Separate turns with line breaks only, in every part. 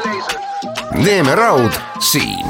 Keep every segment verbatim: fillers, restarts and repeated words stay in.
Neeme Raud siin.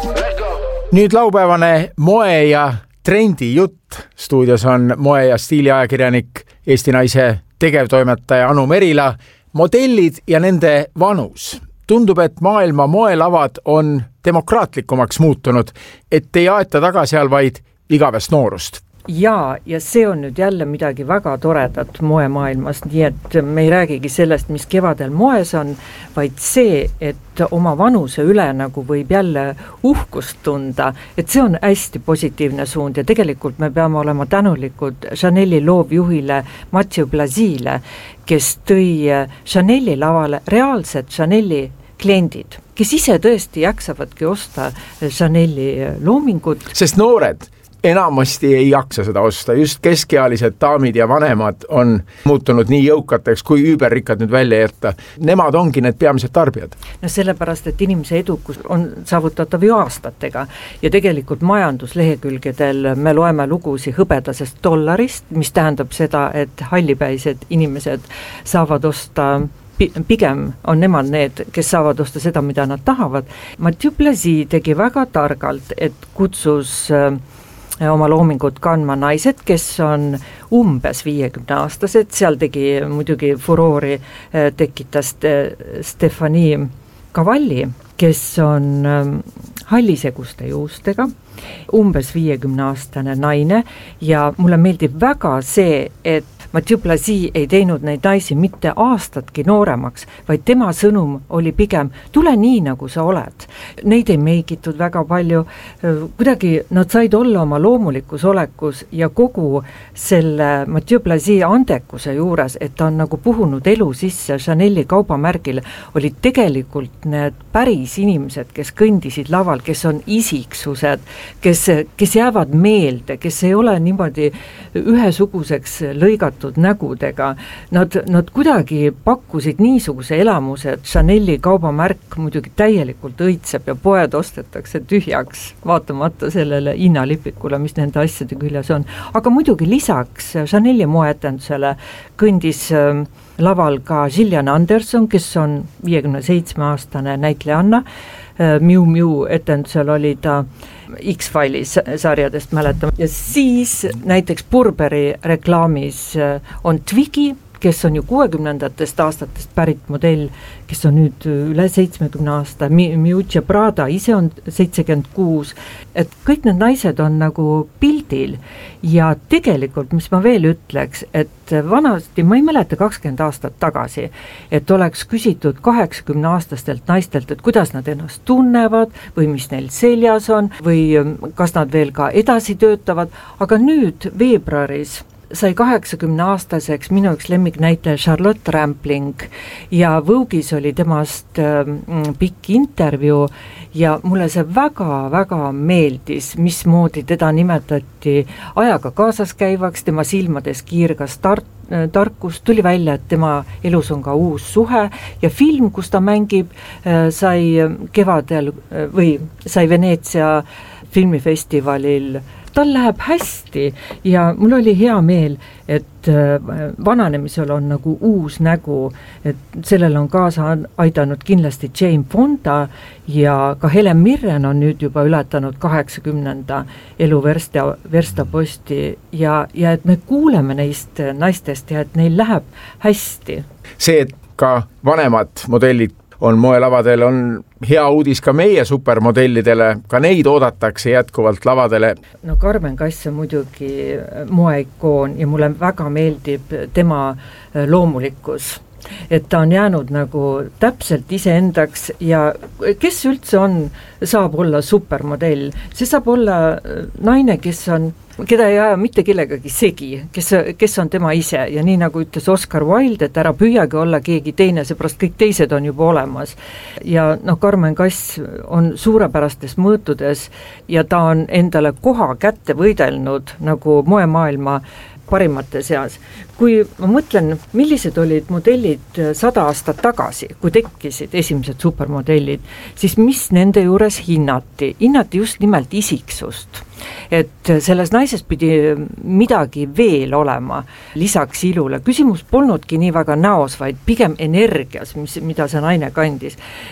Nüüd laupäevane moe- ja trendijutt. Stuudios on moe- ja stiiliajakirjanik, Eesti Naise tegevtoimetaja Anu Merila. Modellid ja nende vanus. Tundub, et maailma moelavad on demokraatlikumaks muutunud, et ei aeta taga seal vaid igavest noorust.
Jaa, ja see on nüüd jälle midagi väga toredat moemaailmas, nii et me ei räägigi sellest, mis kevadel moes on, vaid see, et oma vanuse üle nagu võib jälle uhkust tunda, et see on hästi positiivne suund ja tegelikult me peame olema tänulikud Chanel'i loovjuhile Mathieu Blazy'le, kes tõi Chanel'i lavale reaalsed Chanel'i kliendid, kes ise tõesti jaksavadki osta Chanel'i loomingut.
Sest noored enamasti ei jaksa seda osta, just keskealised daamid ja vanemad on muutunud nii jõukateks, kui üüberrikkad nüüd välja jätta. Nemad ongi need peamised tarbijad.
No sellepärast, et inimese edukus on saavutatav ju aastatega ja tegelikult majanduslehekülgedel me loeme lugusi hõbedasest dollarist, mis tähendab seda, et hallipäised inimesed saavad osta, pigem on nemad need, kes saavad osta seda, mida nad tahavad. Mathieu Blazy tegi väga targalt, et kutsus oma loomingut kandma naised, kes on umbes viiekümne aastased, seal tegi muidugi furoori, tekitas Stefani Cavalli, kes on halliseguste juustega, umbes viiekümne aastane naine ja mulle meeldib väga see, et Mathieu Blazy ei teinud neid naisi mitte aastatki nooremaks, vaid tema sõnum oli pigem, tule nii, nagu sa oled. Neid ei meigitud väga palju, kuidagi nad said olla oma loomulikus olekus ja kogu selle Mathieu Blazy andekuse juures, et ta on nagu puhunud elu sisse Chanel'i kaubamärgile, olid tegelikult need päris inimesed, kes kõndisid laval, kes on isiksused, kes, kes jäävad meelde, kes ei ole niimoodi ühesuguseks lõigatud nägudega. Nad, nad kuidagi pakkusid niisuguse elamuse, et Chanel'i kaubamärk muidugi täielikult õitseb ja poed ostetakse tühjaks, vaatamata sellele hinnalipikule, mis nende asjade küljes on. Aga muidugi lisaks Chanel'i moeetendusele kõndis laval ka Gillian Anderson, kes on viiekümne seitsme aastane näitlejanna. Miu Miu etendusel oli ta X-Files sarjadest mäletama. Ja siis näiteks Burberry reklaamis on Twiggy, kes on ju kuuekümnendatest aastatest pärit modell, kes on nüüd üle seitsmekümne aasta, Miuccia Prada ise on seitsekümmend kuus, et kõik need naised on nagu pildil ja tegelikult, mis ma veel ütleks, et vanasti, ma ei mäleta kakskümmend aastat tagasi, et oleks küsitud kaheksakümne aastastelt naistelt, et kuidas nad ennast tunnevad või mis neil seljas on või kas nad veel ka edasi töötavad, aga nüüd veebruaris sai kaheksakümne aastaseks minu üks lemmiknäitleja Charlotte Rampling ja Vogue'is oli temast mm, pikk intervjuu ja mulle see väga-väga meeldis, mismoodi teda nimetati ajaga kaasas käivaks, tema silmades kiirgas tar- tarkus, tuli välja, et tema elus on ka uus suhe ja film, kus ta mängib, sai kevadel või sai Veneetsia filmifestivalil, tal läheb hästi ja mul oli hea meel, et vananemisel on nagu uus nägu, et sellel on kaasa aidanud kindlasti Jane Fonda ja ka Helen Mirren on nüüd juba ületanud kaheksakümnenda elu versta, verstaposti ja, ja et me kuuleme neist naistest ja et neil läheb hästi.
See, et ka vanemad modellid on moelavadel, on hea uudis ka meie supermodellidele, ka neid oodatakse jätkuvalt lavadele.
No Carmen Kass on muidugi moeikoon ja mulle väga meeldib tema loomulikkus, et ta on jäänud nagu täpselt iseendaks ja kes üldse on, saab olla supermodell, see saab olla naine, kes on keda ei aja mitte kellegagi segi, kes, kes on tema ise ja nii nagu ütles Oscar Wilde, et ära püüagi olla keegi teine, seepärast kõik teised on juba olemas ja noh, Carmen Kass on suurepärastes mõõtudes ja ta on endale koha kätte võidelnud nagu moemaailma parimate seas. Kui ma mõtlen, millised olid modellid sada aastat tagasi, kui tekkisid esimesed supermodellid, siis mis nende juures hinnati? Hinnati just nimelt isiksust. Et selles naises pidi midagi veel olema lisaks ilule. Küsimus polnudki nii väga näos, vaid pigem energias, mis, mida see naine kandis.